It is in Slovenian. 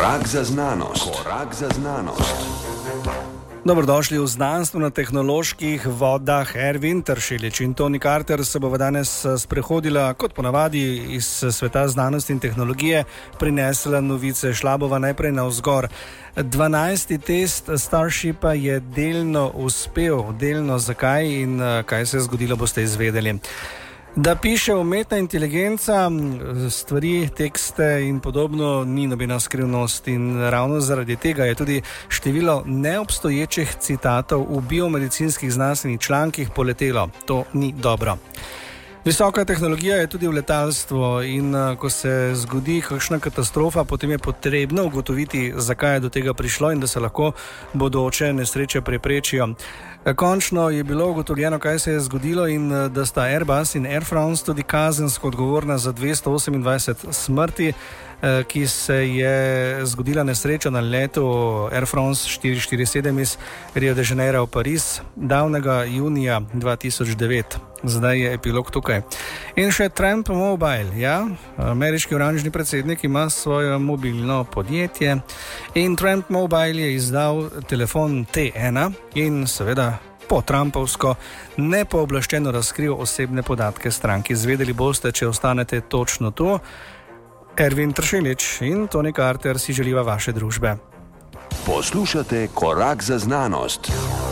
Korak za znanost. Korak za znanost. Dobrodošli v znanstveno-tehnoloških vodah. Ervin Tršelič in Toni Carter se bova danes sprehodila, kot ponavadi, iz sveta znanosti in tehnologije, prinesla novice. Šla bova najprej navzgor. 12. test Starshipa je delno uspel. Delno zakaj in kaj se je zgodilo, boste izvedeli. Da piše umetna inteligenca, stvari, tekste in podobno ni nobena skrivnost in ravno zaradi tega je tudi število neobstoječih citatov v biomedicinskih znanstvenih člankih poletelo. To ni dobro. Visoka tehnologija je tudi v letalstvu in ko se zgodi kakšna katastrofa, potem je potrebno ugotoviti, zakaj je do tega prišlo in da se lahko bodoče nesreče preprečijo. Končno je bilo ugotovljeno, kaj se je zgodilo in da sta Airbus in Air France tudi kazensko odgovorna za 228 smrti, ki se je zgodila nesreča na letu Air France 447 iz Rio de Janeiro v Pariz davnega junija 2009. Zdaj je epilog tukaj. In še Tramp Mobile, ja, ameriški oranžni predsednik ima svoje mobilno podjetje in Tramp Mobile je izdal telefon T1 in seveda po Trumpovsko nepooblaščeno razkril osebne podatke stranki. Zvedeli boste, če ostanete točno tu. Ervin Tršelič in Toni Carter si želiva vaše družbe. Poslušate Korak za znanost.